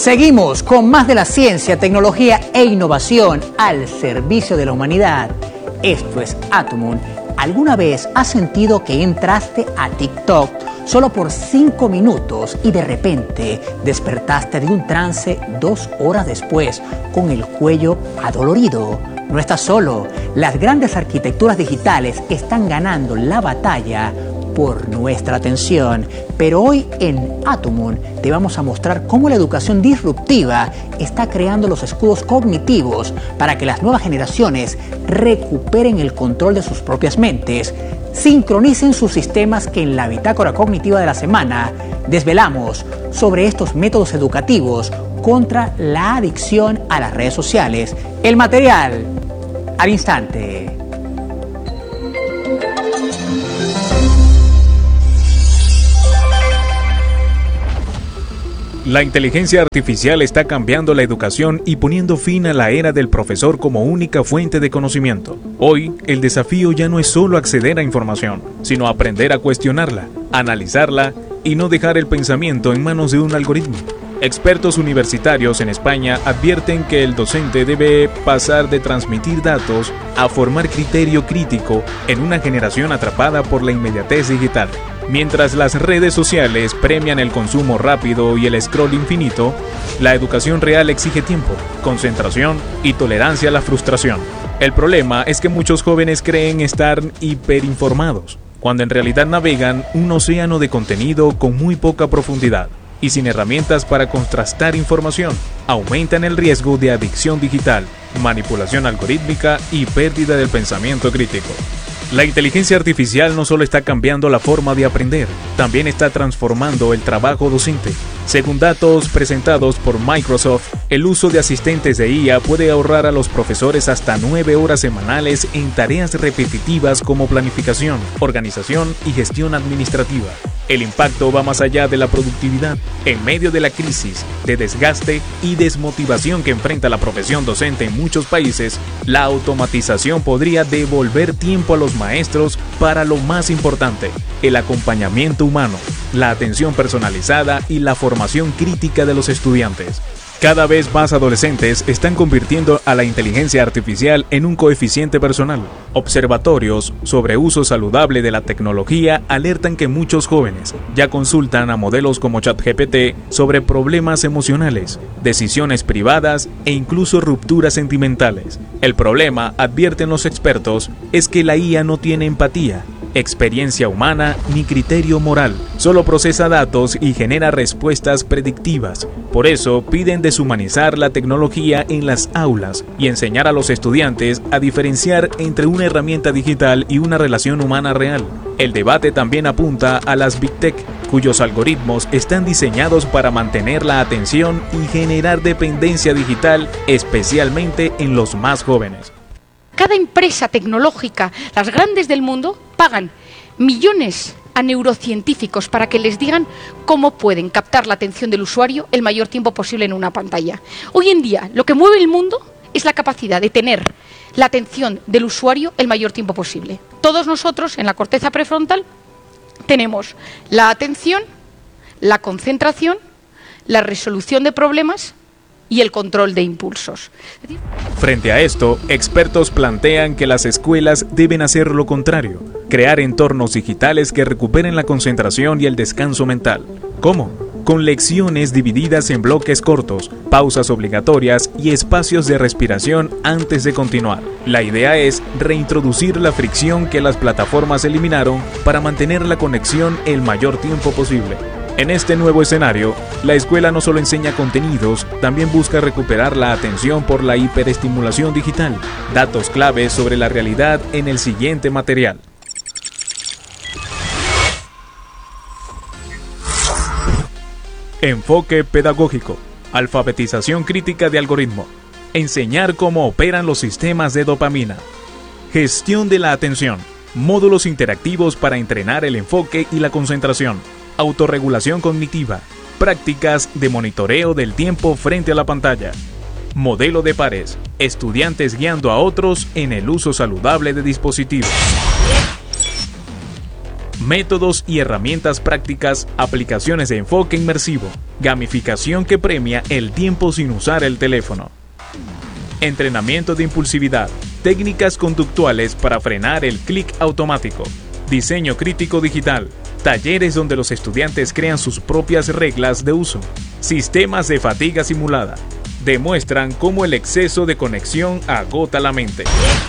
Seguimos con más de la ciencia, tecnología e innovación al servicio de la humanidad. Esto es Atomun. ¿Alguna vez has sentido que entraste a TikTok solo por 5 minutos y de repente despertaste de un trance 2 horas después con el cuello adolorido? No estás solo. Las grandes arquitecturas digitales están ganando la batalla por nuestra atención. Pero hoy en Atomun te vamos a mostrar cómo la educación disruptiva está creando los escudos cognitivos para que las nuevas generaciones recuperen el control de sus propias mentes, sincronicen sus sistemas, que en la bitácora cognitiva de la semana desvelamos sobre estos métodos educativos contra la adicción a las redes sociales. El material al instante. La inteligencia artificial está cambiando la educación y poniendo fin a la era del profesor como única fuente de conocimiento. Hoy, el desafío ya no es solo acceder a información, sino aprender a cuestionarla, analizarla y no dejar el pensamiento en manos de un algoritmo. Expertos universitarios en España advierten que el docente debe pasar de transmitir datos a formar criterio crítico en una generación atrapada por la inmediatez digital. Mientras las redes sociales premian el consumo rápido y el scroll infinito, la educación real exige tiempo, concentración y tolerancia a la frustración. El problema es que muchos jóvenes creen estar hiperinformados, cuando en realidad navegan un océano de contenido con muy poca profundidad y sin herramientas para contrastar información. Aumentan el riesgo de adicción digital, manipulación algorítmica y pérdida del pensamiento crítico. La inteligencia artificial no solo está cambiando la forma de aprender, también está transformando el trabajo docente. Según datos presentados por Microsoft, el uso de asistentes de IA puede ahorrar a los profesores hasta 9 horas semanales en tareas repetitivas como planificación, organización y gestión administrativa. El impacto va más allá de la productividad. En medio de la crisis, de desgaste y desmotivación que enfrenta la profesión docente en muchos países, la automatización podría devolver tiempo a los maestros para lo más importante: el acompañamiento humano, la atención personalizada y la formación crítica de los estudiantes. Cada vez más adolescentes están convirtiendo a la inteligencia artificial en un coeficiente personal. Observatorios sobre uso saludable de la tecnología alertan que muchos jóvenes ya consultan a modelos como ChatGPT sobre problemas emocionales, decisiones privadas e incluso rupturas sentimentales. El problema, advierten los expertos, es que la IA no tiene empatía, experiencia humana ni criterio moral. Solo procesa datos y genera respuestas predictivas. Por eso piden deshumanizar la tecnología en las aulas y enseñar a los estudiantes a diferenciar entre una herramienta digital y una relación humana real. El debate también apunta a las Big Tech, cuyos algoritmos están diseñados para mantener la atención y generar dependencia digital, especialmente en los más jóvenes. Cada empresa tecnológica, las grandes del mundo, pagan millones a neurocientíficos para que les digan cómo pueden captar la atención del usuario el mayor tiempo posible en una pantalla. Hoy en día, lo que mueve el mundo es la capacidad de tener la atención del usuario el mayor tiempo posible. Todos nosotros, en la corteza prefrontal, tenemos la atención, la concentración, la resolución de problemas y el control de impulsos. Frente a esto, expertos plantean que las escuelas deben hacer lo contrario: crear entornos digitales que recuperen la concentración y el descanso mental. ¿Cómo? Con lecciones divididas en bloques cortos, pausas obligatorias y espacios de respiración antes de continuar. La idea es reintroducir la fricción que las plataformas eliminaron para mantener la conexión el mayor tiempo posible. En este nuevo escenario, la escuela no solo enseña contenidos, también busca recuperar la atención por la hiperestimulación digital. Datos claves sobre la realidad en el siguiente material. Enfoque pedagógico, alfabetización crítica de algoritmo, enseñar cómo operan los sistemas de dopamina, gestión de la atención, módulos interactivos para entrenar el enfoque y la concentración, autorregulación cognitiva, prácticas de monitoreo del tiempo frente a la pantalla, modelo de pares, estudiantes guiando a otros en el uso saludable de dispositivos. Métodos y herramientas prácticas, aplicaciones de enfoque inmersivo, Gamificación que premia el tiempo sin usar el teléfono. Entrenamiento de impulsividad. Técnicas conductuales para frenar el clic automático. Diseño crítico digital. Talleres donde los estudiantes crean sus propias reglas de uso. Sistemas de fatiga simulada. Demuestran cómo el exceso de conexión agota la mente.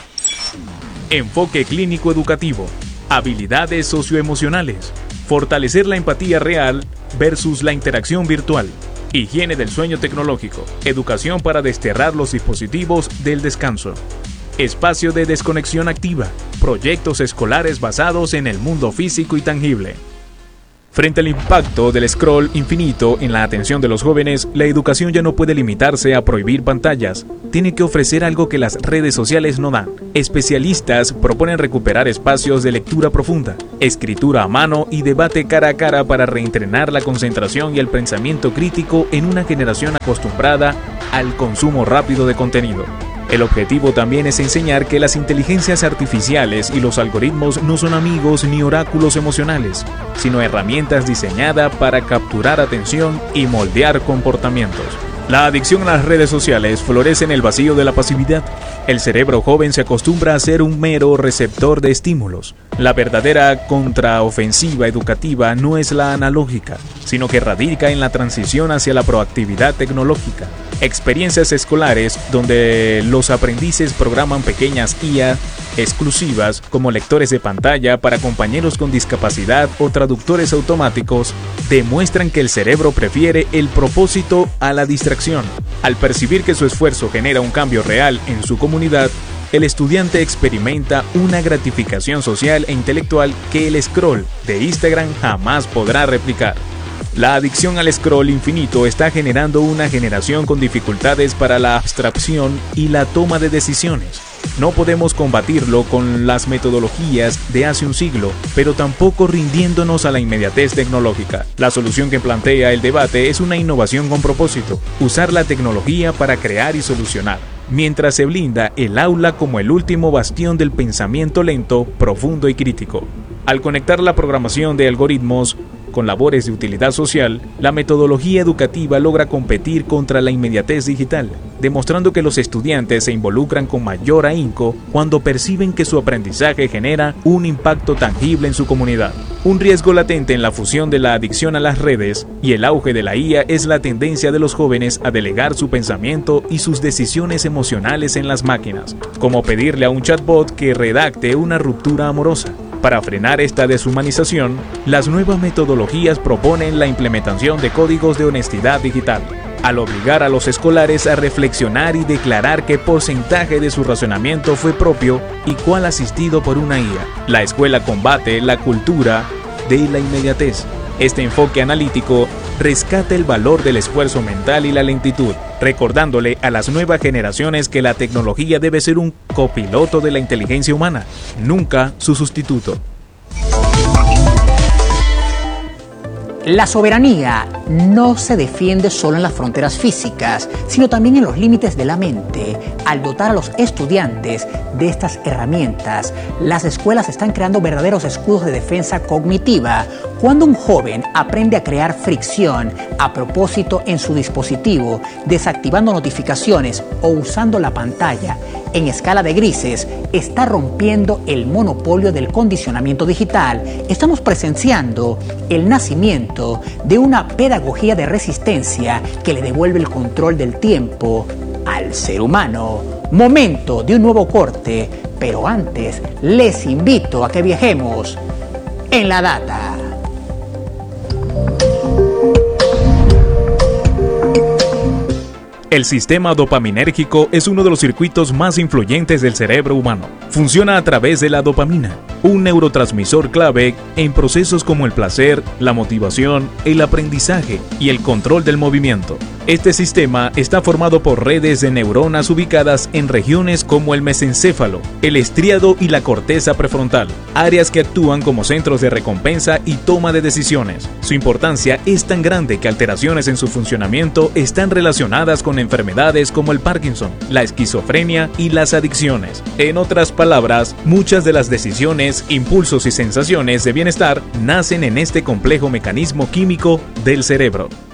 Enfoque clínico educativo. Habilidades socioemocionales. Fortalecer la empatía real versus la interacción virtual. Higiene del sueño tecnológico. Educación para desterrar los dispositivos del descanso. Espacio de desconexión activa. Proyectos escolares basados en el mundo físico y tangible. Frente al impacto del scroll infinito en la atención de los jóvenes, la educación ya no puede limitarse a prohibir pantallas. Tiene que ofrecer algo que las redes sociales no dan. Especialistas proponen recuperar espacios de lectura profunda, escritura a mano y debate cara a cara para reentrenar la concentración y el pensamiento crítico en una generación acostumbrada al consumo rápido de contenido. El objetivo también es enseñar que las inteligencias artificiales y los algoritmos no son amigos ni oráculos emocionales, sino herramientas diseñadas para capturar atención y moldear comportamientos. La adicción a las redes sociales florece en el vacío de la pasividad. El cerebro joven se acostumbra a ser un mero receptor de estímulos. La verdadera contraofensiva educativa no es la analógica, sino que radica en la transición hacia la proactividad tecnológica. Experiencias escolares donde los aprendices programan pequeñas IA exclusivas como lectores de pantalla para compañeros con discapacidad o traductores automáticos demuestran que el cerebro prefiere el propósito a la distracción. Al percibir que su esfuerzo genera un cambio real en su comunidad, el estudiante experimenta una gratificación social e intelectual que el scroll de Instagram jamás podrá replicar. La adicción al scroll infinito está generando una generación con dificultades para la abstracción y la toma de decisiones. No podemos combatirlo con las metodologías de hace un siglo, pero tampoco rindiéndonos a la inmediatez tecnológica. La solución que plantea el debate es una innovación con propósito, usar la tecnología para crear y solucionar, mientras se blinda el aula como el último bastión del pensamiento lento, profundo y crítico. Al conectar la programación de algoritmos con labores de utilidad social, la metodología educativa logra competir contra la inmediatez digital, demostrando que los estudiantes se involucran con mayor ahínco cuando perciben que su aprendizaje genera un impacto tangible en su comunidad. Un riesgo latente en la fusión de la adicción a las redes y el auge de la IA es la tendencia de los jóvenes a delegar su pensamiento y sus decisiones emocionales en las máquinas, como pedirle a un chatbot que redacte una ruptura amorosa. Para frenar esta deshumanización, las nuevas metodologías proponen la implementación de códigos de honestidad digital, al obligar a los escolares a reflexionar y declarar qué porcentaje de su razonamiento fue propio y cuál asistido por una IA. La escuela combate la cultura de la inmediatez. Este enfoque analítico rescata el valor del esfuerzo mental y la lentitud, recordándole a las nuevas generaciones que la tecnología debe ser un copiloto de la inteligencia humana, nunca su sustituto. La soberanía no se defiende solo en las fronteras físicas, sino también en los límites de la mente. Al dotar a los estudiantes de estas herramientas, las escuelas están creando verdaderos escudos de defensa cognitiva. Cuando un joven aprende a crear fricción a propósito en su dispositivo, desactivando notificaciones o usando la pantalla en escala de grises, está rompiendo el monopolio del condicionamiento digital. Estamos presenciando el nacimiento de una pedagogía de resistencia que le devuelve el control del tiempo al ser humano. Momento de un nuevo corte, pero antes les invito a que viajemos en la data. El sistema dopaminérgico es uno de los circuitos más influyentes del cerebro humano. Funciona a través de la dopamina, un neurotransmisor clave en procesos como el placer, la motivación, el aprendizaje y el control del movimiento. Este sistema está formado por redes de neuronas ubicadas en regiones como el mesencéfalo, el estriado y la corteza prefrontal, áreas que actúan como centros de recompensa y toma de decisiones. Su importancia es tan grande que alteraciones en su funcionamiento están relacionadas con enfermedades como el Parkinson, la esquizofrenia y las adicciones. En otras palabras, muchas de las decisiones, impulsos y sensaciones de bienestar nacen en este complejo mecanismo químico del cerebro.